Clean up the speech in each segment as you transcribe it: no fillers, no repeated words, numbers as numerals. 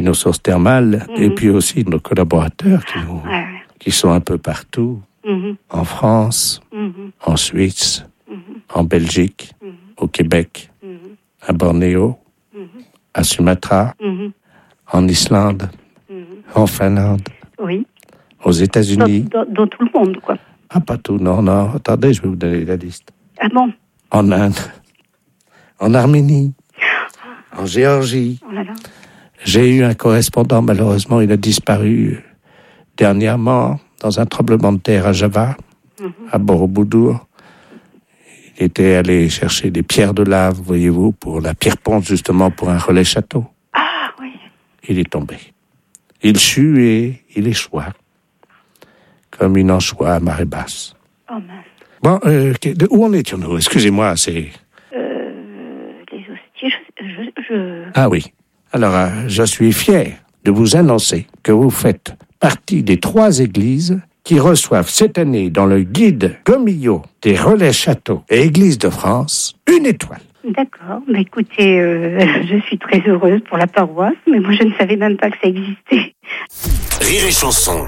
nos sources thermales, et puis aussi nos collaborateurs qui sont un peu partout, en France, en Suisse, en Belgique, au Québec, à Bornéo, à Sumatra, en Islande, en Finlande, aux États-Unis. Dans tout le monde, quoi. Ah, pas tout, non. Attendez, je vais vous donner la liste. Ah bon? En Inde, en Arménie, en Géorgie. Oh là là. J'ai eu un correspondant, malheureusement, il a disparu dernièrement dans un tremblement de terre à Java, à Borobudur. Il était allé chercher des pierres de lave, voyez-vous, pour la pierre ponte, justement, pour un relais château. Ah oui. Il est tombé. Il sut et il échoua, comme une anchois à marée basse. Oh mince. Bon, où en étions-nous? Excusez-moi, c'est... Les hostiles, Ah oui. Alors, je suis fier de vous annoncer que vous faites partie des 3 églises qui reçoivent cette année dans le guide Gomillot des relais châteaux et églises de France une étoile. D'accord. Bah, écoutez, je suis très heureuse pour la paroisse, mais moi je ne savais même pas que ça existait. Rire et Chanson.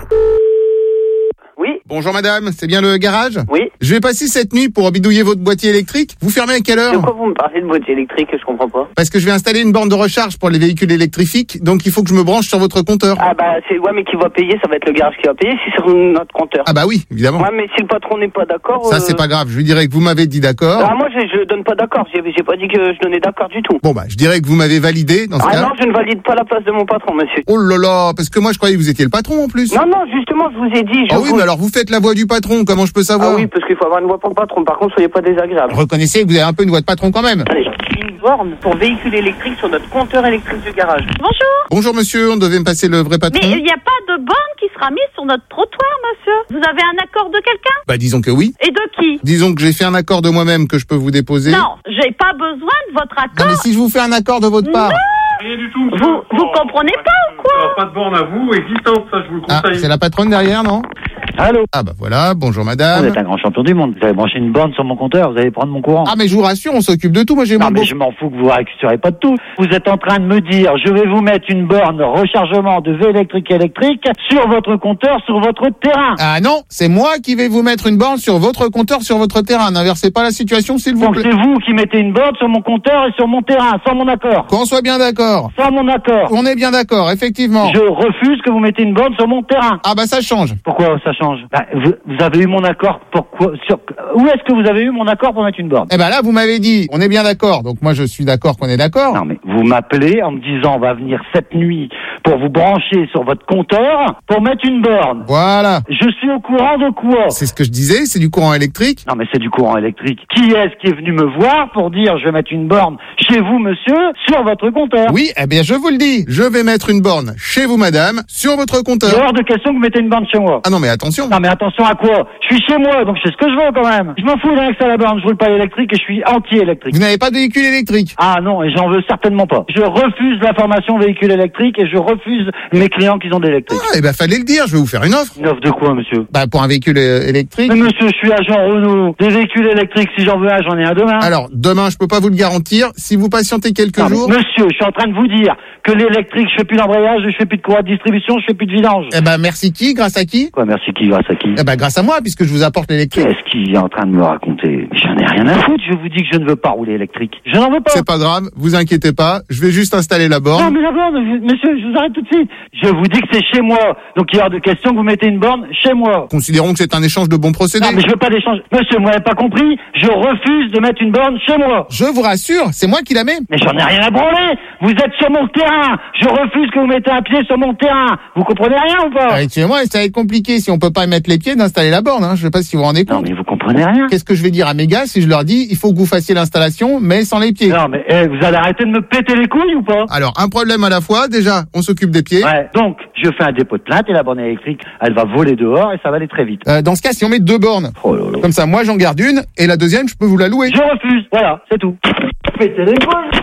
Oui. Bonjour madame, c'est bien le garage? Oui. Je vais passer cette nuit pour bidouiller votre boîtier électrique. Vous fermez à quelle heure? De quoi vous me parlez de boîtier électrique? Je comprends pas. Parce que je vais installer une borne de recharge pour les véhicules électrifiques, donc il faut que je me branche sur votre compteur. Ah bah mais qui va payer? Ça va être le garage qui va payer si c'est sur notre compteur. Ah bah oui, évidemment. Ouais, mais si le patron n'est pas d'accord... Ça c'est pas grave, je lui dirai que vous m'avez dit d'accord. Ah, moi je donne pas d'accord, j'ai pas dit que je donnais d'accord du tout. Bon bah je dirais que vous m'avez validé dans ce cas. Ah non, je ne valide pas la place de mon patron, monsieur. Oh là là, parce que moi je croyais que vous étiez le patron en plus. Non, justement, je vous ai dit... Ah oui, mais alors vous faites la voix du patron, comment je peux savoir? Ah oui, parce qu'il faut avoir une voix pour le patron, par contre soyez pas désagréable. Reconnaissez que vous avez un peu une voix de patron quand même. Allez, une borne pour véhicule électrique sur notre compteur électrique du garage. Bonjour. Bonjour monsieur, on devait me passer le vrai patron. Mais il n'y a pas de borne qui sera mise sur notre trottoir, monsieur. Vous avez un accord de quelqu'un? Bah disons que oui. Et de qui? Disons que j'ai fait un accord de moi-même que je peux vous déposer. Non, j'ai pas besoin de votre Non accord. mais si je vous fais un accord de votre part. Rien du tout, monsieur. Vous comprenez pas ou quoi? Pas de borne à vous, existante, ça je vous le Ah, conseille. c'est la patronne derrière, non? Allô? Ah bah voilà, bonjour Vous madame. êtes un grand champion du monde. Vous avez branché une borne sur mon compteur, vous allez prendre mon courant. Ah mais je vous rassure, on s'occupe de tout, moi j'ai Non mon mais beau... je m'en fous que vous récupérez pas de tout. Vous êtes en train de me dire, je vais vous mettre une borne rechargement de V électrique sur votre compteur, sur votre terrain. Ah non, c'est moi qui vais vous mettre une borne sur votre compteur, sur votre terrain. N'inversez pas la situation s'il vous Donc plaît. c'est vous qui mettez une borne sur mon compteur et sur mon terrain, sans mon accord. Qu'on soit bien d'accord. Sans mon accord. On est bien d'accord, effectivement. Je refuse que vous mettez une borne sur mon terrain. Ah bah ça change. Pourquoi ça change? Vous avez eu mon accord, pourquoi? Où est-ce que vous avez eu mon accord pour mettre une borne? Eh ben là, vous m'avez dit, on est bien d'accord. Donc moi je suis d'accord qu'on est d'accord. Non mais vous m'appelez en me disant on va venir cette nuit pour vous brancher sur votre compteur pour mettre une borne. Voilà. Je suis au courant de quoi? C'est ce que je disais, c'est du courant électrique. Non mais c'est du courant électrique. Qui est-ce qui est venu me voir pour dire je vais mettre une borne chez vous monsieur sur votre compteur? Oui, eh bien je vous le dis. Je vais mettre une borne chez vous madame, sur votre compteur. Il est hors de question que vous mettez une borne chez moi. Ah non mais attention. Non mais attention à quoi? Je suis chez moi donc je sais ce que je veux quand même. Je m'en fous d'un que ça la borne, je roule pas électrique et je suis anti-électrique. Vous n'avez pas de véhicule électrique? Ah non, et j'en veux certainement pas. Je refuse la formation véhicule électrique et je refuse mes clients qui ont de l'électrique. Ah, eh ben fallait le dire, je vais vous faire une offre. Une offre de quoi monsieur? Bah pour un véhicule électrique. Mais monsieur, je suis agent Renault. Des véhicules électriques, si j'en veux un, j'en ai un demain. Alors, demain, je peux pas vous le garantir. Si vous patientez quelques Non, jours... mais monsieur, je suis en train de vous dire que l'électrique, je fais plus d'embrayage, je fais plus de courroie de distribution, je fais plus de vidange. Eh ben, merci qui? Grâce à qui? Quoi, merci qui, grâce à qui? Eh ben, grâce à moi, puisque je vous apporte l'électrique. Qu'est-ce qu'il est en train de me raconter? J'en ai rien à foutre, je vous dis que je ne veux pas rouler électrique. Je n'en veux pas. C'est pas grave, vous inquiétez pas. Je vais juste installer la borne. Non, mais la borne, monsieur, je vous arrête tout de suite. Je vous dis que c'est chez moi. Donc, il y a hors de question que vous mettez une borne chez moi. Considérons que c'est un échange de bons procédés. Non, mais je veux pas d'échange. Monsieur, vous m'avez pas compris. Je refuse de mettre une borne chez moi. Je vous rassure, c'est moi qui la mets. Mais j'en ai rien à branler. Vous êtes sur mon terrain. Je refuse que vous mettez un pied sur mon terrain. Vous comprenez rien ou pas? Excusez-moi, ça va être compliqué si on peut pas mettre les pieds d'installer la borne. Je sais pas si vous vous rendez compte. Non, mais vous comprenez rien. Qu'est-ce que je vais dire à mes gars si je leur dis il faut que vous fassiez l'installation mais sans les pieds? Non, mais vous allez arrêter de me péter les couilles ou pas? Alors, un problème à la fois. Déjà, on s'occupe des pieds. Ouais. Donc, je fais un dépôt de plainte et la borne électrique, elle va voler dehors et ça va aller très vite. Dans ce cas, si on met 2 bornes, Oh là là. comme ça, moi j'en garde une et la deuxième, je peux vous la louer. Je refuse. Voilà, c'est tout. Pétez les couilles.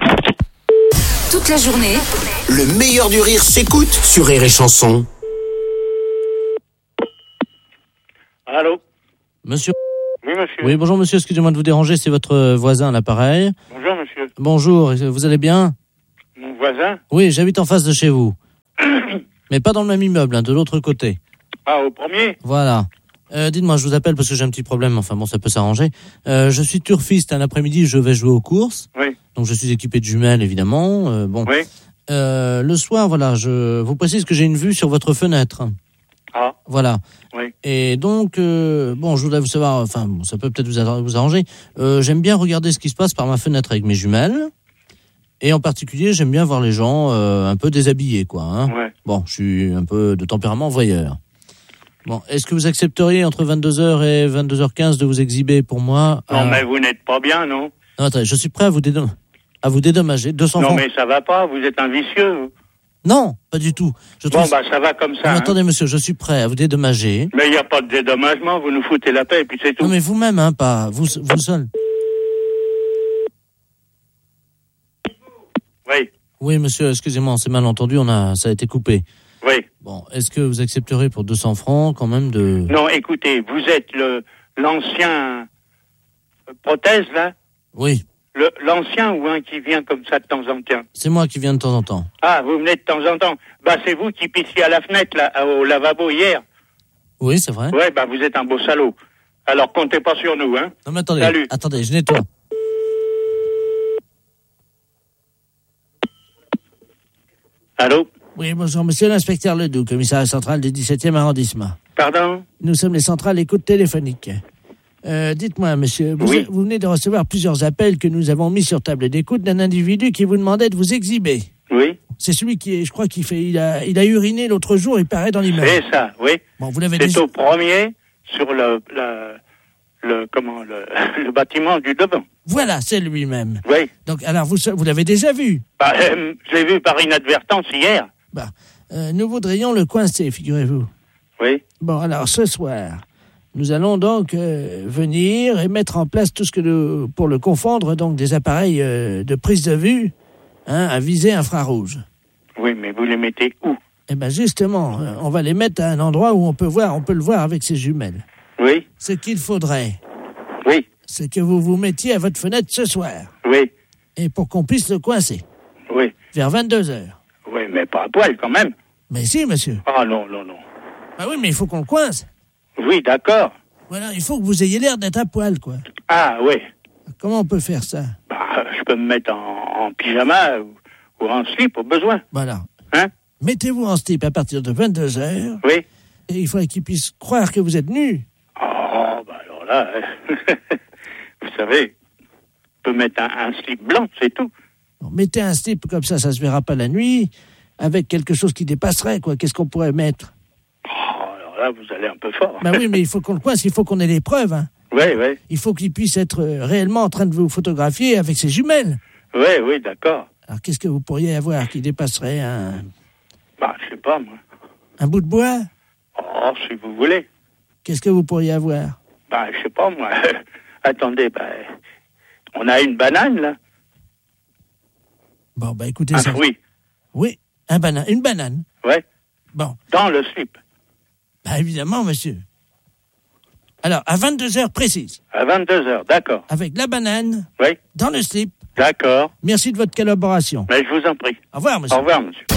Toute la journée, le meilleur du rire s'écoute sur Rire et Chanson. Allô? Monsieur. Oui, monsieur. Oui, bonjour monsieur, excusez-moi de vous déranger, c'est votre voisin à l'appareil. Bonjour, monsieur. Bonjour, vous allez bien? Mon voisin? Oui, j'habite en face de chez vous. Mais pas dans le même immeuble, de l'autre côté. Ah, au premier? Voilà. Dites-moi, je vous appelle parce que j'ai un petit problème. Enfin bon, ça peut s'arranger. Je suis turfiste. L'après-midi, je vais jouer aux courses. Oui. Donc je suis équipé de jumelles, évidemment. Oui. Le soir, voilà, je vous précise que j'ai une vue sur votre fenêtre. Ah. Voilà. Oui. Et donc, je voudrais vous savoir, enfin, ça peut peut-être vous arranger. J'aime bien regarder ce qui se passe par ma fenêtre avec mes jumelles. Et en particulier, j'aime bien voir les gens un peu déshabillés, quoi. Hein. Ouais. Bon, je suis un peu de tempérament voyeur. Bon, est-ce que vous accepteriez entre 22h et 22h15 de vous exhiber pour moi? Non, mais vous n'êtes pas bien, non? Non, attendez, je suis prêt à vous dédommager. 200 non, francs. mais ça va pas, vous êtes un vicieux. Vous. Non, pas du tout. Ça va comme ça. Non, attendez, monsieur, je suis prêt à vous dédommager. Mais il n'y a pas de dédommagement, vous nous foutez la paix et puis c'est tout. Non, mais vous-même, pas vous seul. Oui. Oui, monsieur, excusez-moi, on s'est mal entendu, ça a été coupé. Oui. Bon, est-ce que vous accepterez pour 200 francs quand même de... Non, écoutez, vous êtes l'ancien prothèse, là? Oui. L'ancien ou un qui vient comme ça de temps en temps? C'est moi qui viens de temps en temps. Ah, vous venez de temps en temps. C'est vous qui pissiez à la fenêtre, là, au lavabo hier. Oui, c'est vrai. Ouais, vous êtes un beau salaud. Alors, comptez pas sur nous, hein. Non, mais attendez. Salut. Attendez, je nettoie. Allô? Oui, bonjour, monsieur l'inspecteur Ledoux, commissariat central du 17e arrondissement. Pardon? Nous sommes les centrales écoute téléphonique. Dites-moi, monsieur, vous venez de recevoir plusieurs appels que nous avons mis sur table d'écoute d'un individu qui vous demandait de vous exhiber. Oui. C'est celui qui, je crois, il a uriné l'autre jour, il paraît dans l'immeuble. C'est ça, oui. Bon, vous l'avez C'est au premier, sur le bâtiment du devant. Voilà, c'est lui-même. Oui. Donc, alors, vous l'avez déjà vu? Je l'ai vu par inadvertance hier. Nous voudrions le coincer, figurez-vous. Oui. Bon, alors, ce soir, nous allons donc venir et mettre en place tout ce que pour le confondre, donc des appareils de prise de vue, à visée infrarouge. Oui, mais vous les mettez où? Eh bien, justement, on va les mettre à un endroit où on peut le voir avec ses jumelles. Oui. Ce qu'il faudrait, oui, c'est que vous vous mettiez à votre fenêtre ce soir. Oui. Et pour qu'on puisse le coincer. Oui. Vers 22h. Oui, mais pas à poil quand même. Mais si, monsieur. Ah non. Oui, mais il faut qu'on le coince. Oui, d'accord. Voilà, il faut que vous ayez l'air d'être à poil, quoi. Ah, oui. Comment on peut faire ça? Je peux me mettre en pyjama ou en slip au besoin. Voilà. Hein? Mettez-vous en slip à partir de 22h. Oui. Et il faudrait qu'il puisse croire que vous êtes nu. Oh, alors là, vous savez, on peut mettre un slip blanc, c'est tout. Bon, mettez un slip comme ça se verra pas la nuit, avec quelque chose qui dépasserait, quoi. Qu'est-ce qu'on pourrait mettre? Alors là, vous allez un peu fort. Oui, mais il faut qu'on le coince, il faut qu'on ait les preuves, hein. Oui. Il faut qu'il puisse être réellement en train de vous photographier avec ses jumelles. Oui, d'accord. Alors, qu'est-ce que vous pourriez avoir qui dépasserait un... je sais pas, moi. Un bout de bois? Oh, si vous voulez. Qu'est-ce que vous pourriez avoir? Je sais pas, moi. Attendez, on a une banane, là. Bon, écoutez ça. Oui. Oui, une banane. Ouais. Bon. Dans le slip. Évidemment, monsieur. Alors, à 22h précise. À 22h, d'accord. Avec la banane. Oui. Dans le slip. D'accord. Merci de votre collaboration. Mais je vous en prie. Au revoir, monsieur. Au revoir, monsieur.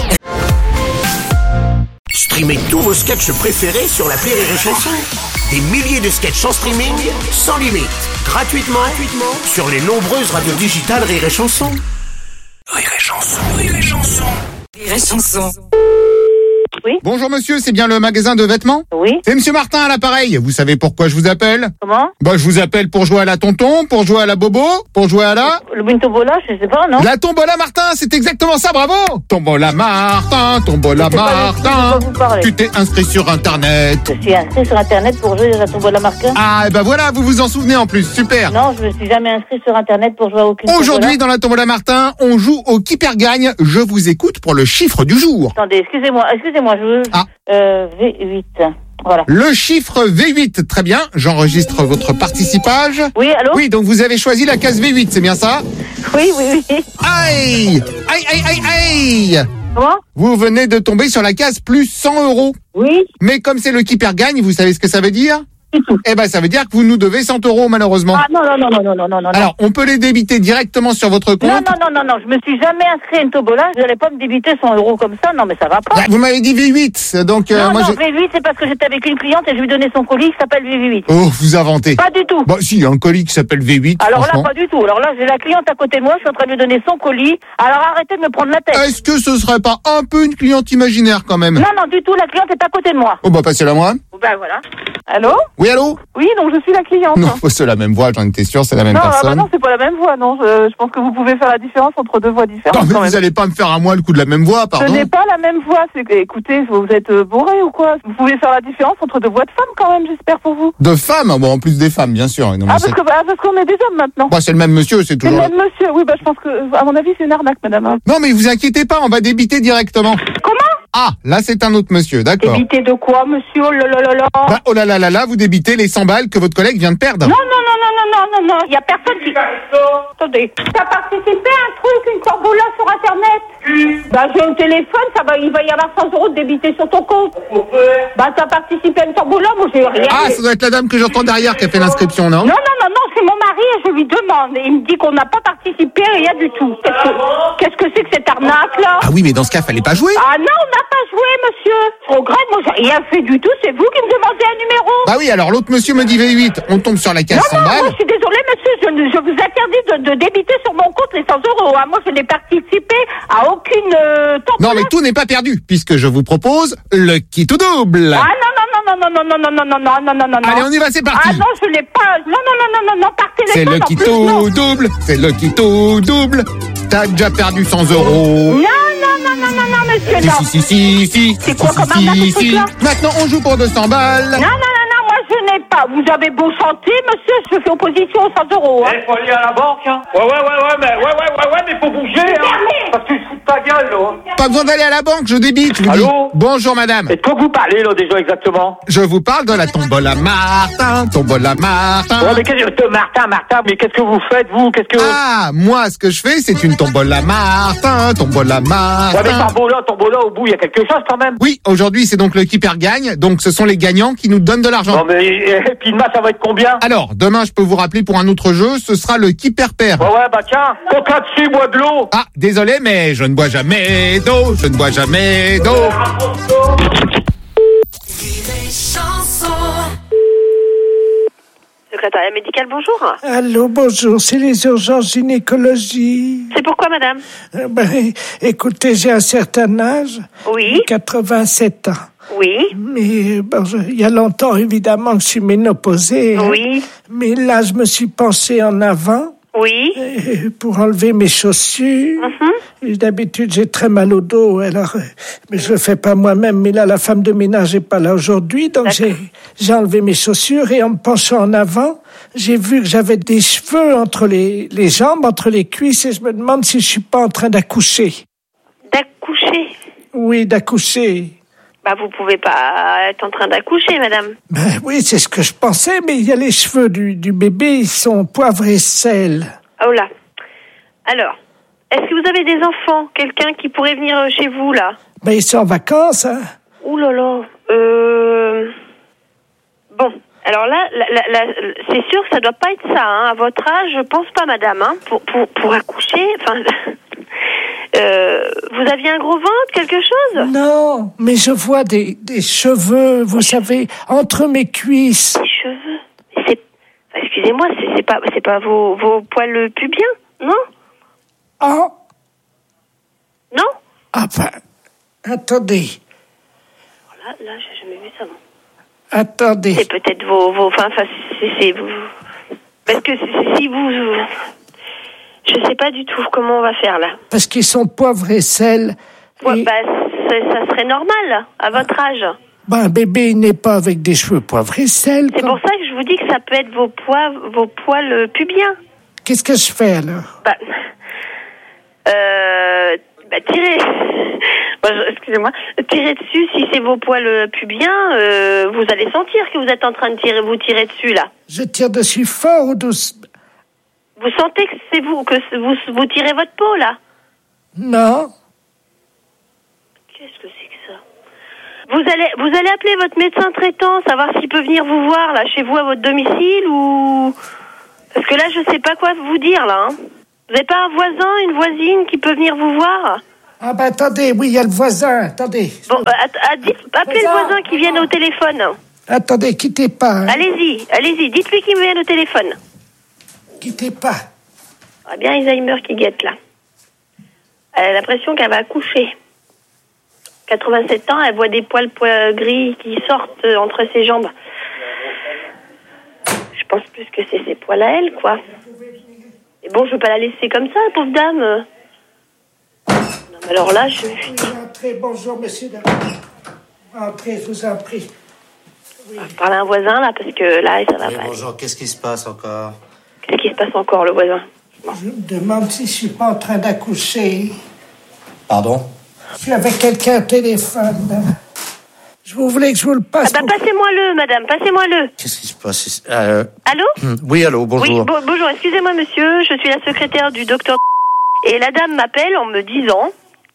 Streamez tous vos sketchs préférés sur l'appli Rire et Chanson. Des milliers de sketchs en streaming, sans limite, gratuitement sur les nombreuses radios digitales Rire et Chanson. Rire et Chanson. Rire et Chanson. Oui. Bonjour monsieur, c'est bien le magasin de vêtements? Oui. C'est monsieur Martin à l'appareil. Vous savez pourquoi je vous appelle? Comment? Je vous appelle pour jouer à la tonton, pour jouer à la bobo, pour jouer à la... Le tombola, je sais pas, non? La tombola Martin, c'est exactement ça, bravo! Tombola Martin. Tu t'es inscrit sur Internet. Je suis inscrit sur Internet pour jouer à la tombola Martin. Voilà, vous vous en souvenez en plus, super. Non, je me suis jamais inscrit sur Internet pour jouer à aucune Aujourd'hui, dans la tombola Martin, on joue au qui perd gagne. Je vous écoute pour le chiffre du jour. Attendez, excusez-moi, je veux... V8, voilà. Le chiffre V8, très bien, j'enregistre votre participage. Oui, allô? Oui, donc vous avez choisi la case V8, c'est bien ça? Oui. Aïe! Comment? Vous venez de tomber sur la case plus 100 €. Oui. Mais comme c'est le qui perd gagne, vous savez ce que ça veut dire? du tout. Eh ben, ça veut dire que vous nous devez 100 € malheureusement. Ah non. Alors, on peut les débiter directement sur votre compte. Non, je me suis jamais inscrit à une tombola, je n'allais pas me débiter 100 € comme ça, non mais ça va pas. Bah, vous m'avez dit V8, donc non, V8 c'est parce que j'étais avec une cliente et je lui donnais son colis qui s'appelle V8. Oh, vous inventez. Pas du tout. Bah si, un colis qui s'appelle V8. Alors franchement. là, pas du tout. Alors là, j'ai la cliente à côté de moi, je suis en train de lui donner son colis. Alors arrêtez de me prendre la tête. Est-ce que ce serait pas un peu une cliente imaginaire quand même? Non, du tout, la cliente est à côté de moi. Oh bah passez-la moi. Ben voilà. Allô? Oui, allô? Oui, donc je suis la cliente. Non, c'est la même voix, j'en étais sûr, c'est la même non, personne. Non, c'est pas la même voix, non. Je pense que vous pouvez faire la différence entre deux voix différentes. Non, mais vous allez pas me faire à moi le coup de la même voix, pardon. Ce n'est pas la même voix. Écoutez, vous êtes bourré ou quoi? Vous pouvez faire la différence entre deux voix de femmes quand même, j'espère pour vous. De femmes? Bon, en plus des femmes, bien sûr. Non, parce qu'on est des hommes maintenant. Bah, c'est le même monsieur, c'est toujours. C'est le même monsieur, oui, je pense que, à mon avis, c'est une arnaque, madame. Non, mais vous inquiétez pas, on va débiter directement. Comment? Ah, là, c'est un autre monsieur, d'accord. Débiter de quoi, monsieur? Oh là là. Bah, oh là là, vous débitez les 100 balles que votre collègue vient de perdre. Non. Il y a personne qui... Attendez. T'as participé à un truc, une tombola sur Internet? Bah, j'ai un téléphone, il va y avoir 100 € de débité sur ton compte. Bah, t'as participé à une tombola, moi, j'ai rien. Ah, ça doit être la dame que j'entends derrière qui a fait l'inscription, non? Non, c'est mon mari et je lui demande. Et il me dit qu'on n'a pas participé, rien du tout. Qu'est-ce que c'est que cette arnaque-là? Ah oui, mais dans ce cas, fallait pas jouer. Ah non, on n'a pas joué, monsieur. Je regrette, moi, j'ai rien fait du tout. C'est vous qui me demandez un numéro. Bah oui, alors l'autre monsieur me dit V8. On tombe sur la case 100 balles. Moi, je suis désolée, monsieur. Je vous interdis de débiter sur mon compte les 100 €. Hein. Moi, je n'ai participé à aucune tombola. Non, mais tout n'est pas perdu, puisque je vous propose le kit ou double. Ah non. Allez, on y va, c'est parti. Ah non, je l'ai pas. Non, par téléphone. C'est le kit ou double. C'est le kit ou double. T'as déjà perdu 100 €. Non, monsieur, non. Si. C'est quoi comme arnaque, ce truc-là? Maintenant, on joue pour 200 balles. Non, moi, je n'ai pas. Vous avez beau chanter, monsieur, je fais opposition aux 100 €. Hein. Il faut aller à la banque, hein. Ouais, mais faut bouger, hein. Parce que tu te fous de ta gueule, là. Pas besoin d'aller à la banque, je débite. Je vous dis. Bonjour, madame. Et de quoi vous parlez, là, déjà, exactement? Je vous parle de la tombola Martin. Ouais, mais Martin, mais qu'est-ce que vous faites, vous? Ah, moi, ce que je fais, c'est une tombola Martin. Ouais, mais tombola, au bout, il y a quelque chose, quand même. Oui, aujourd'hui, c'est donc le qui perd gagne. Donc, ce sont les gagnants qui nous donnent de l'argent. Non, mais, et puis demain, ça va être combien? Alors, demain, je peux vous rappeler pour un autre jeu, ce sera le qui perd perd. Ouais, bah tiens, coca dessus, bois de l'eau. Ah, désolé, mais je ne bois jamais d'eau. Secrétariat médical, bonjour. Allô, bonjour, c'est les urgences gynécologie. C'est pourquoi, madame? Écoutez, j'ai un certain âge. Oui. 87 ans. Oui. Mais il y a longtemps, évidemment, que je suis ménopausée. Oui. Mais là, je me suis penchée en avant. Oui. Pour enlever mes chaussures. Et d'habitude, j'ai très mal au dos. Alors, mais je le fais pas moi-même. Mais là, la femme de ménage est pas là aujourd'hui. Donc, j'ai enlevé mes chaussures et en me penchant en avant, j'ai vu que j'avais des cheveux entre les jambes, entre les cuisses. Et je me demande si je suis pas en train d'accoucher. D'accoucher? Oui, d'accoucher. Bah, vous pouvez pas être en train d'accoucher, madame. Ben oui, c'est ce que je pensais, mais il y a les cheveux du bébé, ils sont poivre et sel. Oh là. Alors, est-ce que vous avez des enfants? Quelqu'un qui pourrait venir chez vous, là? Ben, ils sont en vacances, hein. Ouh là là. Bon, alors là, c'est sûr que ça doit pas être ça, hein. À votre âge, je pense pas, madame, hein. Pour accoucher, enfin... vous aviez un gros ventre, quelque chose? Non, mais je vois des cheveux, vous savez, entre mes cuisses. Des cheveux? Excusez-moi, c'est pas vos poils pubiens, non? Ah. Non? Ah ben, attendez. Là, j'ai jamais vu ça, non. Attendez. C'est peut-être c'est vous. Parce que si vous... Je sais pas du tout comment on va faire, là. Parce qu'ils sont poivre et sel. Ouais, bah, ça serait normal, à votre âge. Ben, un bébé, il n'est pas avec des cheveux poivre et sel. C'est pour ça que je vous dis que ça peut être vos poils pubiens. Qu'est-ce que je fais, alors? Tirez. Excusez-moi. Tirez dessus, si c'est vos poils pubiens, vous allez sentir que vous êtes en train de tirer dessus, là. Je tire dessus fort ou doucement? Vous sentez que c'est vous vous tirez votre peau, là? Non. Qu'est-ce que c'est que ça? Vous allez appeler votre médecin traitant, savoir s'il peut venir vous voir là chez vous à votre domicile ou parce que là je sais pas quoi vous dire là. Hein. Vous n'avez pas un voisin, une voisine qui peut venir vous voir? Ah ben attendez, oui, il y a le voisin, attendez. Bon, appelez le voisin qui vienne au téléphone. Attendez, quittez pas. Hein. Allez-y, dites-lui qu'il me vienne au téléphone. Quittez pas. Ah bien Alzheimer qui guette là. Elle a l'impression qu'elle va accoucher. 87 ans, elle voit des poils gris qui sortent entre ses jambes. Je pense plus que c'est ses poils à elle, quoi. Et bon, je veux pas la laisser comme ça, la pauvre dame. Non, mais alors là, je... Entrez, bonjour, monsieur. Entrez, je vous en prie. Oui. Je parle à un voisin, là, parce que là, ça va pas. Bonjour, qu'est-ce qui se passe encore? Qu'est-ce qui se passe encore, le voisin? Bon. Je me demande si je suis pas en train d'accoucher. Pardon? Je suis avec quelqu'un au téléphone. Vous voulez que je vous le passe? Ah bah, passez-moi-le, madame, passez-moi-le. Qu'est-ce qui se passe? Allô? Oui, allô, bonjour. Oui, bonjour, excusez-moi, monsieur, je suis la secrétaire du docteur. Et la dame m'appelle en me disant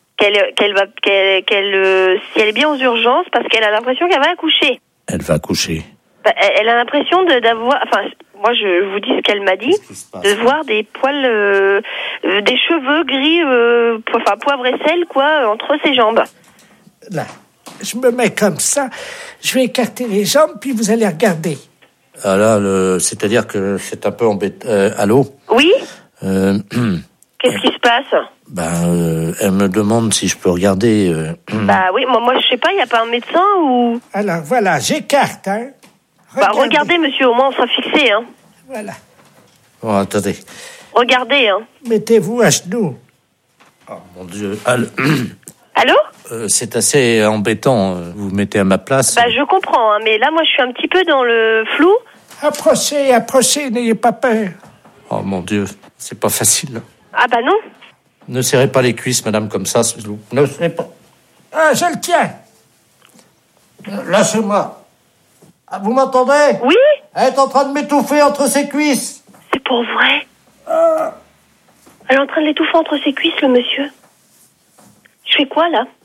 si elle est bien aux urgences, parce qu'elle a l'impression qu'elle va accoucher. Elle va accoucher. Bah, elle a l'impression d'avoir... Enfin, moi, je vous dis ce qu'elle m'a dit, de voir des poils, des cheveux gris, poivre et sel, quoi, entre ses jambes. Là, je me mets comme ça, je vais écarter les jambes, puis vous allez regarder. Ah là, c'est-à-dire que c'est un peu embêtant. Allô? Oui? Qu'est-ce qui se passe? Elle me demande si je peux regarder. Bah oui, moi je sais pas, il n'y a pas un médecin ou... Alors voilà, j'écarte, hein. Regardez, monsieur, au moins on sera fixé, hein. Voilà. Oh, attendez. Regardez, hein. Mettez-vous à genoux. Oh mon Dieu. Allô? C'est assez embêtant. Vous vous mettez à ma place. Bah je comprends, hein, mais là moi je suis un petit peu dans le flou. Approchez, n'ayez pas peur. Oh mon Dieu, c'est pas facile. Ah bah non. Ne serrez pas les cuisses, madame, comme ça. Ne serrez pas. Ah, je le tiens. Lâchez-moi. Ah, vous m'entendez? Oui. Elle est en train de m'étouffer entre ses cuisses. C'est pour vrai? Elle est en train de l'étouffer entre ses cuisses, le monsieur. Je fais quoi, là?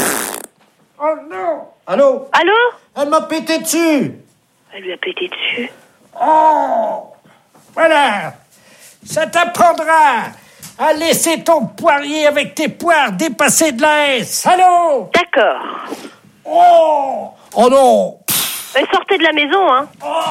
Oh non. Allô? Allô? Elle m'a pété dessus. Elle lui a pété dessus. Oh. Voilà. Ça t'apprendra à laisser ton poirier avec tes poires dépasser de la haie. Allô? D'accord. Oh. Oh non. Mais sortez de la maison, hein.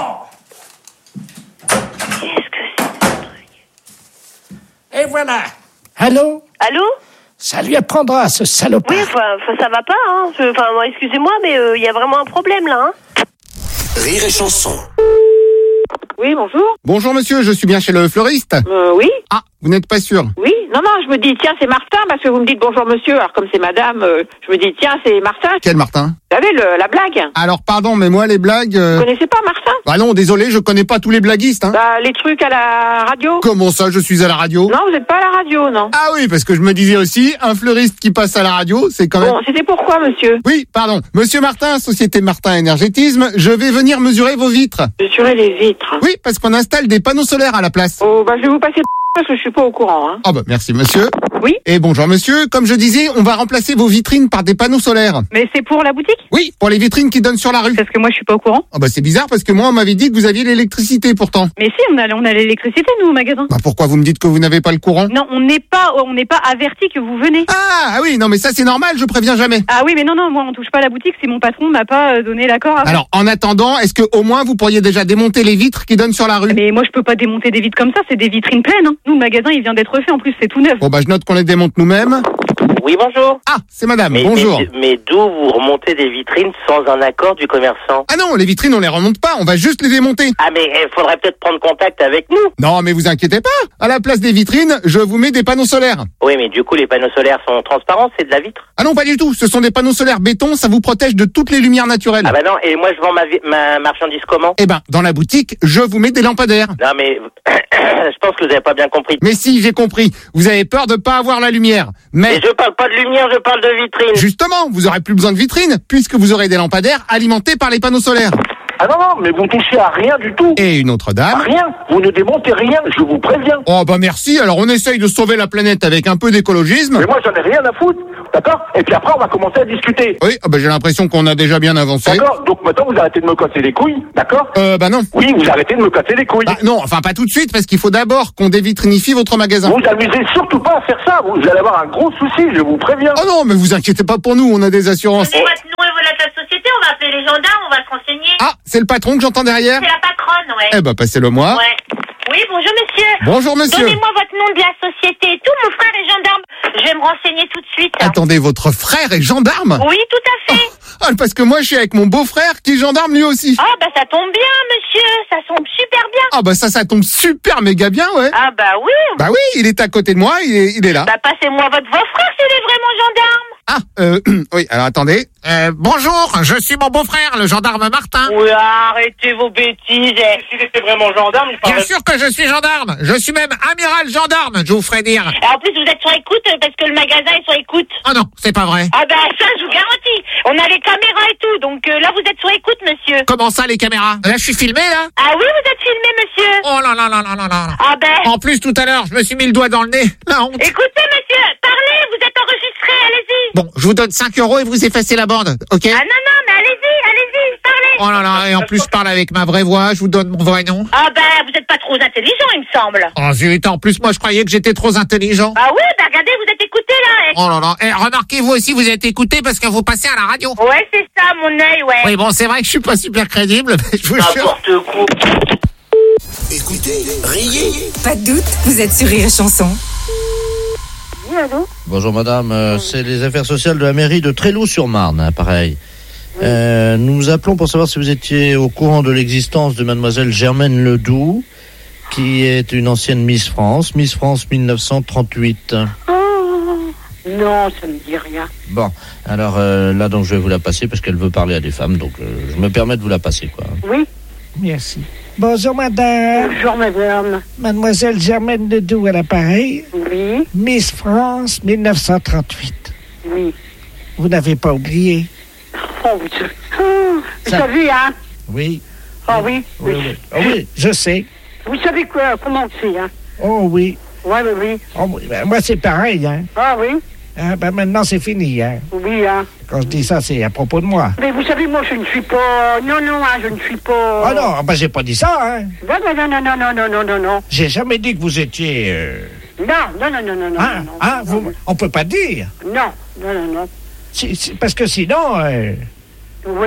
Oh. Qu'est-ce que c'est, ce truc? Et voilà. Allô? Allô? Ça lui apprendra, ce salopard. Oui, ça va pas, hein. Excusez-moi, mais il y a vraiment un problème, là, hein. Rire et chanson. Oui, bonjour. Bonjour monsieur, je suis bien chez le fleuriste? Oui. Ah, vous n'êtes pas sûr? Oui, non, je me dis, tiens, c'est Martin, parce que vous me dites bonjour monsieur, alors comme c'est madame, je me dis, tiens, c'est Martin. Quel Martin? Vous savez, la blague. Alors, pardon, mais moi, les blagues... Vous connaissez pas Martin? Ah non, désolé, je connais pas tous les blaguistes, hein. Bah, les trucs à la radio. Comment ça, je suis à la radio? Non, vous n'êtes pas à la radio, non. Ah oui, parce que je me disais aussi, un fleuriste qui passe à la radio, c'est quand même... Bon, c'était pourquoi, monsieur? Oui, pardon. Monsieur Martin, Société Martin Énergétisme, je vais venir mesurer vos vitres. Mesurer les vitres? Oui, parce qu'on installe des panneaux solaires à la place. Oh, bah, je vais vous passer parce que je suis pas au courant, hein. Ah bah, merci, monsieur. Oui. Et bonjour, monsieur. Comme je disais, on va remplacer vos vitrines par des panneaux solaires. Mais c'est pour la boutique? Oui, pour les vitrines qui donnent sur la rue. Parce que moi, je suis pas au courant. Ah bah, c'est bizarre parce que moi, on m'avait dit que vous aviez l'électricité pourtant. Mais si, on a l'électricité, nous, au magasin. Bah, pourquoi vous me dites que vous n'avez pas le courant? Non, on n'est pas averti que vous venez. Ah oui, non, mais ça, c'est normal, je préviens jamais. Ah oui, mais non, moi, on touche pas à la boutique si mon patron m'a pas donné l'accord. Alors, en attendant, est-ce que au moins vous pourriez déjà démonter les vitres qui donnent sur la rue? Mais moi, je peux pas démonter des vitres comme ça, c'est des vitrines pleines, hein. Nous, le magasin, il vient d'être fait, en plus, c'est tout neuf. Bon, bah, je note qu'on les démonte nous-mêmes. Oui, bonjour. Ah, c'est madame, bonjour. Mais d'où vous remontez des vitrines sans un accord du commerçant? Ah non, les vitrines, on les remonte pas, on va juste les démonter. Ah, mais il faudrait peut-être prendre contact avec nous. Non, mais vous inquiétez pas. À la place des vitrines, je vous mets des panneaux solaires. Oui, mais du coup, les panneaux solaires sont transparents, c'est de la vitre? Ah non, pas du tout. Ce sont des panneaux solaires béton, ça vous protège de toutes les lumières naturelles. Ah bah non, et moi, je vends ma marchandise comment? Eh ben, dans la boutique, je vous mets des lampadaires. Non, mais je pense que vous avez pas bien compris. Mais si, j'ai compris. Vous avez peur de pas avoir la lumière. Mais je parle pas de lumière, je parle de vitrine. Justement, vous aurez plus besoin de vitrines, puisque vous aurez des lampadaires alimentés par les panneaux solaires. Ah non, mais vous touchez à rien du tout. Et une autre dame. Rien. Vous ne démontez rien, je vous préviens. Oh bah merci, alors on essaye de sauver la planète avec un peu d'écologisme. Mais moi j'en ai rien à foutre, d'accord? Et puis après on va commencer à discuter. Oui, bah j'ai l'impression qu'on a déjà bien avancé. D'accord, donc maintenant vous arrêtez de me casser les couilles, d'accord? Bah non. Oui, vous arrêtez de me casser les couilles. Bah non, enfin pas tout de suite, parce qu'il faut d'abord qu'on dévitrinifie votre magasin. Vous amusez surtout pas à faire ça, vous allez avoir un gros souci, je vous préviens. Oh non, mais vous inquiétez pas pour nous, on a des assurances. Donnez votre nom et votre date de société, on va appeler les gendarmes, on va se renseigner. Ah, c'est le patron que j'entends derrière? C'est la patronne, ouais. Eh bah passez-le moi. Ouais. Oui, bonjour monsieur. Bonjour monsieur. Donnez-moi votre nom de la société et tout, mon frère est gendarme. Je vais me renseigner tout de suite. Attendez, votre frère est gendarme? Oui, tout à fait. Ah, parce que moi je suis avec mon beau-frère qui est gendarme lui aussi. Ah bah ça tombe bien monsieur, ça tombe super bien. Ah bah ça tombe super méga bien, ouais. Ah bah oui. Bah oui, il est à côté de moi, il est là. Bah passez-moi votre beau-frère s'il est vraiment gendarme. Ah, oui, alors attendez. Bonjour, je suis mon beau-frère, le gendarme Martin. Oui, arrêtez vos bêtises. S'il était vraiment gendarme, il Bien sûr que je suis gendarme. Je suis même amiral gendarme, je vous ferai dire. Et en plus, vous êtes sur écoute parce que le magasin est sur écoute. Oh non, c'est pas vrai. Ah bah ça, je vous garantis. On a les caméras et tout, donc là, vous êtes sur écoute, monsieur. Comment ça, les caméras? Là, je suis filmé, là? Ah oui, vous êtes filmé, monsieur. Oh là là là là là là. Ah ben. En plus, tout à l'heure, je me suis mis le doigt dans le nez. La honte. Écoutez, monsieur, parlez, vous êtes enregistré, allez-y. Bon, je vous donne 5 € et vous effacez la bande, ok? Ah non, mais allez-y, parlez. Oh là là, et en plus, je parle avec ma vraie voix, je vous donne mon vrai nom. Ah ben, vous êtes pas trop intelligent, il me semble. Oh zut, en plus, moi, je croyais que j'étais trop intelligent. Ah oui, bah regardez, vous êtes écouté, là. Oh là là, et remarquez, vous aussi, vous êtes écouté parce que vous passez à la radio. Ouais, c'est ça, mon œil, ouais. Oui, bon, c'est vrai que je suis pas super crédible, mais je vous jure. N'importe quoi. Écoutez, riez. Pas de doute, vous êtes sur Rire et Chanson. Oui, allô? Bonjour madame, c'est les affaires sociales de la mairie de Tréloux-sur-Marne, hein, pareil. Nous vous appelons pour savoir si vous étiez au courant de l'existence de mademoiselle Germaine Ledoux, qui est une ancienne Miss France 1938. Non, ça me dit rien. Bon, alors là donc je vais vous la passer parce qu'elle veut parler à des femmes, donc je me permets de vous la passer, quoi. Oui. Merci. Bonjour madame. Bonjour madame. Mademoiselle Germaine Ledoux à l'appareil. Oui. Miss France 1938. Oui. Vous n'avez pas oublié? Oh, vous savez, hein? Oui. Ah oui. Oui, oui. Oh, oui, je sais. Vous savez quoi, comment c'est, hein? Oh oui. Ouais, oui. Oh, oui. Ben, moi c'est pareil, hein. Ah oui. Ah, ben maintenant c'est fini, hein. Oui, hein. Quand je dis ça, c'est à propos de moi. Mais vous savez, moi je ne suis pas... Non, hein, je ne suis pas... Ah non, ben j'ai pas dit ça, hein. Non. J'ai jamais dit que vous étiez... Non. Ah, on peut pas dire. Non. Parce que sinon... Oui,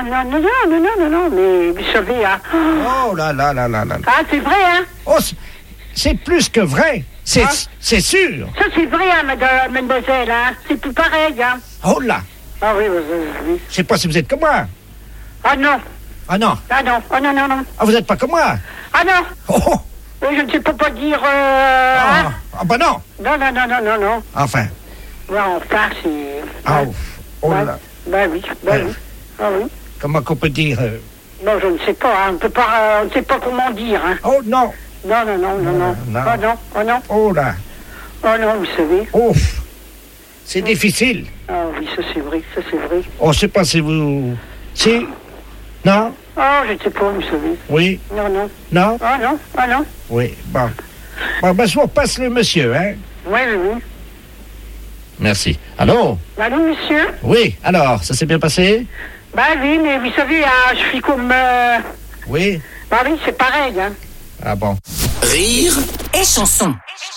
non, mais vous savez, hein. Oh là. Ah, c'est vrai, hein. Oh, c'est plus que vrai. C'est sûr. Ça, c'est vrai, hein, mademoiselle, hein. C'est tout pareil, hein. Oh là. Ah oui. Je sais pas si vous êtes comme moi. Ah non. Ah non. Non. Ah, vous êtes pas comme moi. Ah non. Oh. Je ne sais pas dire... Ah bah non. Non. Enfin. Ouais, enfin, c'est... Ah, oh là. Ben oui. Ah oui. Comment qu'on peut dire Non, je ne sais pas, hein. On ne sait pas comment dire, hein. Oh non. Non. Ah non. Oh là. Oh non, vous savez. Oh. C'est difficile. Ah oui, ça c'est vrai. Oh, je sais pas si vous... Si? Non? Oh, je ne sais pas, vous savez. Oui? Non. Non? Ah non. Oui, bon. Ben, je vous repasse le monsieur, hein? Oui. Merci. Allô, monsieur? Oui, alors, ça s'est bien passé? Bah oui, mais vous savez, hein, je suis comme... Oui? Bah oui, c'est pareil, hein. Ah bon. Rire et Chanson.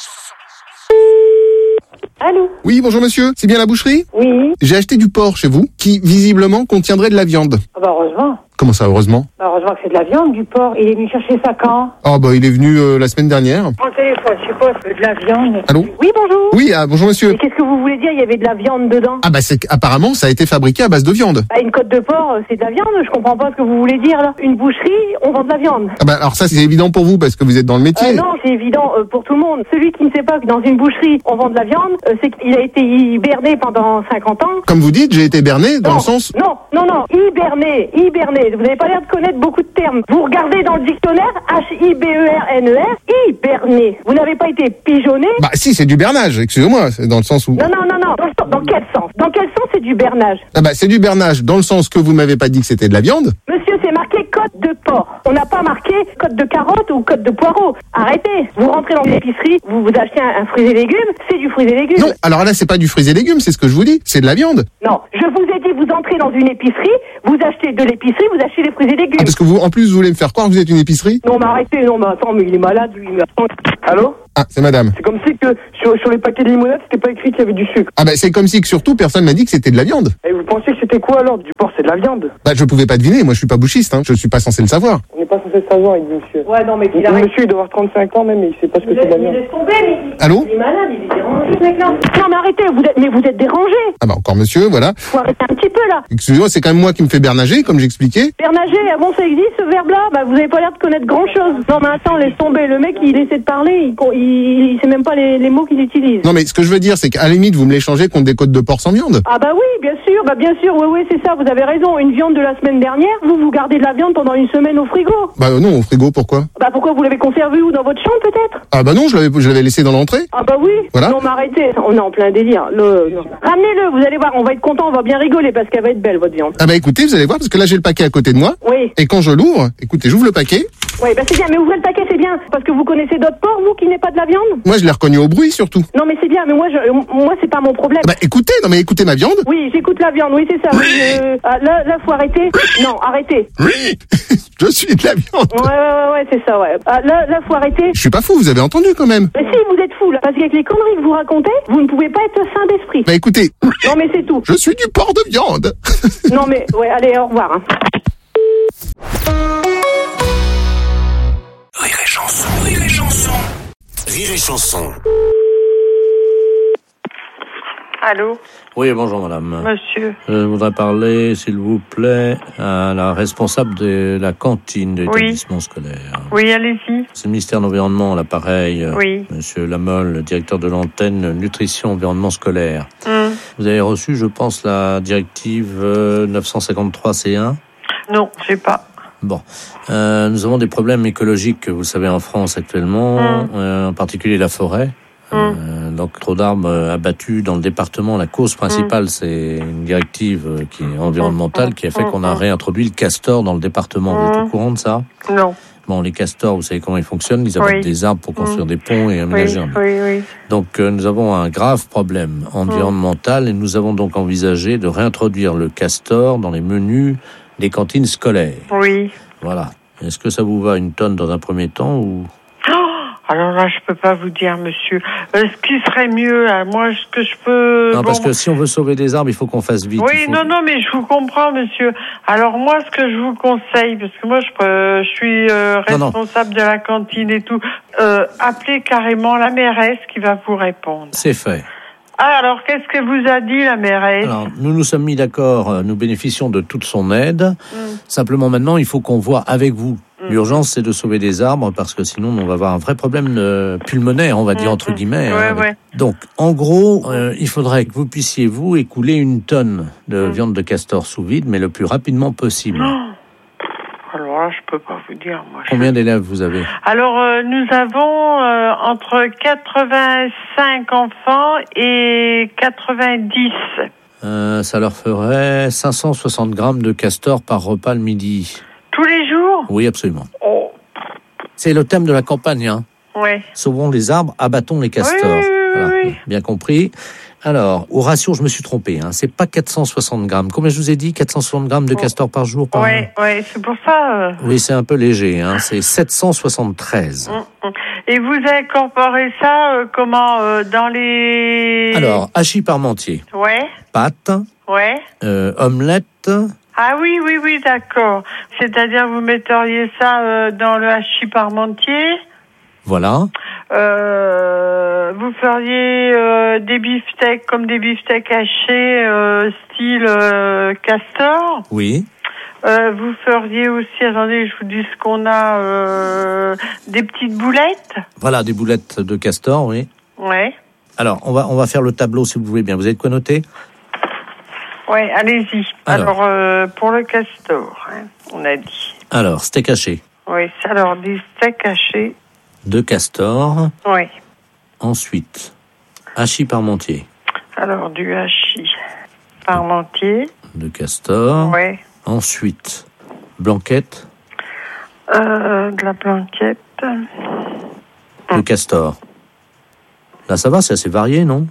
Allô? Oui, bonjour monsieur, c'est bien la boucherie? Oui. J'ai acheté du porc chez vous, qui visiblement contiendrait de la viande. Ah bah heureusement. Comment ça, heureusement? Bah heureusement que c'est de la viande, du porc. Il est venu chercher ça quand? Oh bah il est venu la semaine dernière. En téléphone, je suppose, de la viande. Allô? Oui, bonjour. Oui, bonjour monsieur. Et qu'est-ce que vous voulez dire? Il y avait de la viande dedans? Ah bah apparemment ça a été fabriqué à base de viande. Bah une côte de porc, c'est de la viande, je comprends pas ce que vous voulez dire là. Une boucherie, on vend de la viande. Ah bah alors ça c'est évident pour vous parce que vous êtes dans le métier. Non, c'est évident pour tout le monde. Celui qui ne sait pas que dans une boucherie on vend de la viande, c'est qu'il a été hiberné pendant 50 ans. Comme vous dites, j'ai été berné dans le sens... Non, hiberné. Vous n'avez pas l'air de connaître beaucoup de termes. Vous regardez dans le dictionnaire, H-I-B-E-R-N-E-R, hiberné. Vous n'avez pas été pigeonné? Bah si, c'est du bernage, excusez-moi, c'est dans le sens où... Non. Dans quel sens? Dans quel sens c'est du bernage? Ah bah c'est du bernage dans le sens que vous m'avez pas dit que c'était de la viande. Monsieur, monsieur, c'est marqué côte de porc. On n'a pas marqué côte de carotte ou côte de poireau. Arrêtez. Vous rentrez dans l'épicerie, vous achetez un fruit et légumes, c'est du fruit et légumes. Non, alors là, c'est pas du fruit et légumes, c'est ce que je vous dis. C'est de la viande. Non, je vous ai dit, vous entrez dans une épicerie, vous achetez de l'épicerie, vous achetez des fruits et légumes. Ah, parce que vous, en plus, vous voulez me faire croire que vous êtes une épicerie? Non, mais arrêtez, non, mais attends, mais il est malade, lui. Allô? Ah, c'est madame. C'est comme si que sur les paquets de limonade, c'était pas écrit qu'il y avait du sucre. Ah bah c'est comme si que surtout personne m'a dit que c'était de la viande. Et vous pensez que c'était quoi alors? Du porc, c'est de la viande. Bah je pouvais pas deviner, moi je suis pas bouchiste, hein. Je suis pas censé le savoir. On n'est pas censé le savoir, il dit monsieur. Ouais, non, mais qu'il arrête. Monsieur, il doit avoir 35 ans même, mais il sait pas ce que c'est de la viande. Il laisse tomber, mais Allô? Il est malade, il est dérangé, ce mec-là. Non, mais arrêtez, vous êtes dérangé. Ah bah encore monsieur, voilà. Faut arrêter un petit peu, là. Excusez-moi, c'est quand même moi qui me fais bernager, comme j'expliquais. Bernager, ah bon, ça existe, ce verbe-là? Bah, vous avez pas l'air de connaître grand-chose. Non, mais attends, laisse tomber. Le mec, il essaie de parler, il sait même pas les mots qu'il utilise. Non mais ce que je veux dire, c'est qu'à la limite, vous me l'échangez contre des côtes de porc sans viande. Ah bah oui, bien sûr, oui, c'est ça, vous avez raison. Une viande de la semaine dernière, vous gardez de la viande pendant une semaine au frigo. Bah non, au frigo, pourquoi? Bah pourquoi vous l'avez conservé où? Dans votre chambre peut-être? Ah bah non, je l'avais laissé dans l'entrée. Ah bah oui. Voilà. Non mais arrêtez, on est en plein délire. Non. Ramenez-le, vous allez voir, on va être content, on va bien rigoler parce qu'elle va être belle votre viande. Ah bah écoutez, vous allez voir, parce que là j'ai le paquet à côté de moi. Oui. Et quand je l'ouvre, écoutez, j'ouvre le paquet. Oui, bah c'est bien, mais ouvrez le paquet, c'est bien. Parce que vous connaissez d'autres porcs, vous, qui n'est pas de la viande? Moi je l'ai reconnu au bruit surtout. Non mais c'est bien, mais moi c'est pas mon problème. Bah écoutez, écoutez ma viande. Oui, j'écoute la viande, oui c'est ça. Oui. Là faut arrêter. Non, arrêtez. Oui, je suis de la viande. Ouais, c'est ça, ouais. Là faut arrêter. Je suis pas fou, vous avez entendu quand même. Mais si, vous êtes fou, là. Parce qu'avec les conneries que vous racontez, vous ne pouvez pas être sain d'esprit. Bah écoutez. Non mais c'est tout. Je suis du porc de viande. Non mais, ouais, allez, au revoir. Hein. Rire et chanson, rire et chanson. Rire et chanson. Allô? Oui, bonjour madame. Monsieur. Je voudrais parler, s'il vous plaît, à la responsable de la cantine de l'établissement scolaire. Oui, allez-y. C'est le ministère de l'Environnement, l'appareil. Oui. Monsieur Lamolle, le directeur de l'antenne Nutrition Environnement Scolaire. Vous avez reçu, je pense, la directive 953C1? Non, j'ai pas. Bon, nous avons des problèmes écologiques, vous le savez, en France actuellement, en particulier la forêt. Donc trop d'arbres abattus dans le département. La cause principale, c'est une directive qui est environnementale qui a fait qu'on a réintroduit le castor dans le département. Vous êtes au courant de ça? Non. Bon, les castors, vous savez comment ils fonctionnent. Ils abattent des arbres pour construire des ponts et aménager un lieu. Oui. Donc nous avons un grave problème environnemental et nous avons donc envisagé de réintroduire le castor dans les menus des cantines scolaires. Oui. Voilà. Est-ce que ça vous va une tonne dans un premier temps ou... Alors là, je peux pas vous dire, monsieur. Ce qui serait mieux, moi, ce que je peux... Non, parce que si on veut sauver des arbres, il faut qu'on fasse vite. Oui, non, mais je vous comprends, monsieur. Alors moi, ce que je vous conseille, parce que moi, je suis responsable de la cantine et tout, appelez carrément la mairesse qui va vous répondre. C'est fait. Ah, alors, qu'est-ce que vous a dit la mairesse? Alors, nous nous sommes mis d'accord, nous bénéficions de toute son aide. Simplement, maintenant, il faut qu'on voit avec vous. L'urgence, c'est de sauver des arbres, parce que sinon, on va avoir un vrai problème pulmonaire, on va dire, entre guillemets. Ouais. Donc, en gros, il faudrait que vous puissiez, vous, écouler 1 tonne de viande de castor sous vide, mais le plus rapidement possible. Alors là, je peux pas vous dire, moi. Combien d'élèves vous avez? Alors, nous avons entre 85 enfants et 90. Ça leur ferait 560 grammes de castor par repas le midi. Tous les jours? Oui, absolument. Oh. C'est le thème de la campagne, hein. Ouais. Sauvons les arbres, abattons les castors. Oui. Bien compris. Alors, au ratio, je me suis trompé. C'est pas 460 grammes. Combien je vous ai dit? 460 grammes de castor par jour? Ouais, c'est pour ça. Oui, c'est un peu léger. C'est 773. Et vous incorporez ça comment dans les... Alors, hachis parmentier. Ouais. Pâtes. Ouais. Omelette. Ah oui, d'accord. C'est-à-dire, vous metteriez ça dans le hachis parmentier. Voilà. Vous feriez des beefsteaks comme des beefsteaks hachés style castor. Oui. Vous feriez aussi, attendez, je vous dis ce qu'on a, des petites boulettes. Voilà, des boulettes de castor, oui. Ouais. Alors, on va faire le tableau si vous voulez bien. Vous avez de quoi noter? Ouais, allez-y. Alors pour le castor, on a dit. Alors, steak haché. Oui, alors des steaks hachés. De castor. Oui. Ensuite, hachis parmentier. Alors, du hachis parmentier. De castor. Oui. Ensuite, Blanquette. De la blanquette. Le castor. Là, ça va, c'est assez varié, non?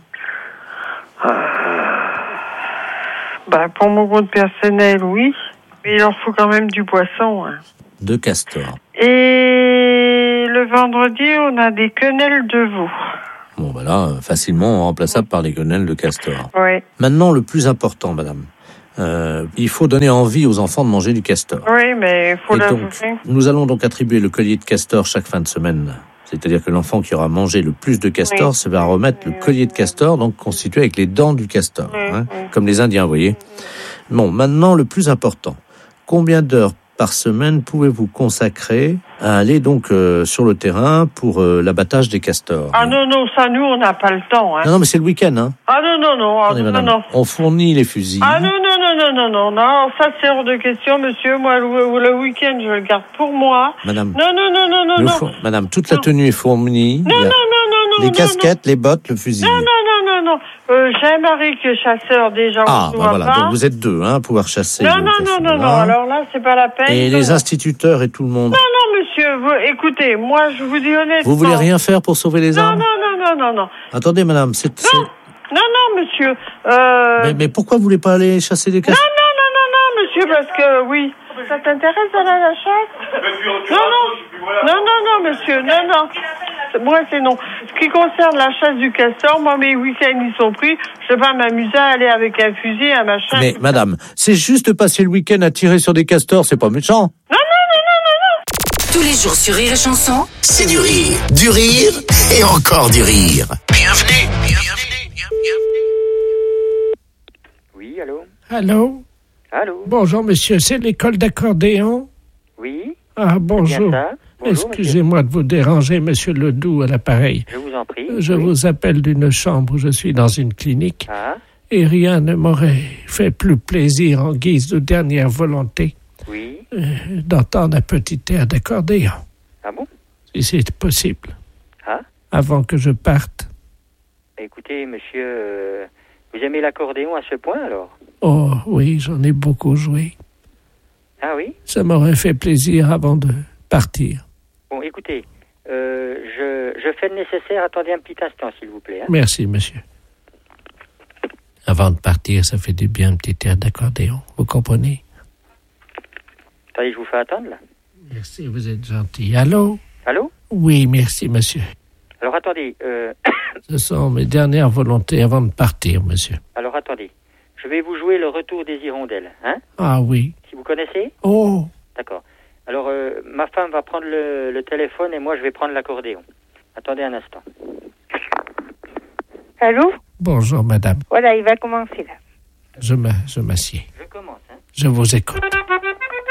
Pour mon compte personnel, oui. Mais il en faut quand même du poisson. Hein. 2 castors. Et le vendredi, on a des quenelles de veau. Bon, là, facilement remplaçable par les quenelles de castor. Oui. Maintenant, le plus important, madame. Il faut donner envie aux enfants de manger du castor. Oui, mais il faut l'avouer. Nous allons donc attribuer le collier de castor chaque fin de semaine. C'est-à-dire que l'enfant qui aura mangé le plus de castor, ça va remettre le collier de castor, donc constitué avec les dents du castor, comme les Indiens, vous voyez. Bon, maintenant, le plus important. Combien d'heures par semaine pouvez-vous consacrer à aller donc sur le terrain pour l'abattage des castors? Ah non, ça, nous, on n'a pas le temps. Hein. Non, mais c'est le week-end. Hein. Ah non. Attendez, madame, non. On fournit les fusils. Ah non, ça c'est hors de question, monsieur. Moi, le week-end, je le garde pour moi. Madame. Non. Madame, toute la tenue est fournie. Non. Les casquettes, les bottes, le fusil. Non. J'ai un mari qui est chasseur déjà. Voilà. Donc vous êtes 2, à pouvoir chasser. Non. Alors là, c'est pas la peine. Et les instituteurs et tout le monde. Non, monsieur. Écoutez, moi, je vous dis honnêtement. Vous voulez rien faire pour sauver les arbres? Non. Attendez, madame, Non, monsieur. Mais pourquoi vous voulez pas aller chasser des castors? Non, monsieur, parce que oui. Ça t'intéresse d'aller à la chasse? Non, monsieur. Non. Moi, c'est non. Ce qui concerne la chasse du castor, moi, mes week-ends, ils sont pris. Je vais pas m'amuser à aller avec un fusil, un machin. Mais, madame, c'est juste passer le week-end à tirer sur des castors, c'est pas méchant. Non. Tous les jours sur Rire et Chanson, c'est du rire et encore du rire. Bienvenue. Oui, allô? Allô? Bonjour, monsieur, c'est l'école d'accordéon? Oui. Ah, bonjour. Bonjour, excusez-moi de vous déranger, monsieur Ledoux, à l'appareil. Je vous en prie. Je vous appelle d'une chambre où je suis dans une clinique. Et rien ne m'aurait fait plus plaisir en guise de dernière volonté d'entendre un petit air d'accordéon. Ah bon? Si c'est possible. Avant que je parte. Écoutez, monsieur, vous aimez l'accordéon à ce point, alors? Oh, oui, j'en ai beaucoup joué. Ah oui? Ça m'aurait fait plaisir avant de partir. Bon, écoutez, je fais le nécessaire. Attendez un petit instant, s'il vous plaît. Merci, monsieur. Avant de partir, ça fait du bien un petit air d'accordéon. Vous comprenez? Attendez, je vous fais attendre, là. Merci, vous êtes gentil. Allô? Oui, merci, monsieur. Alors, attendez. Ce sont mes dernières volontés avant de partir, monsieur. Alors, attendez. Je vais vous jouer le retour des hirondelles, hein? Ah oui. Si vous connaissez? Oh! D'accord. Alors, ma femme va prendre le téléphone et moi, je vais prendre l'accordéon. Attendez un instant. Allô? Bonjour, madame. Voilà, il va commencer, là. Je m'assieds. Je commence, hein? Je vous écoute.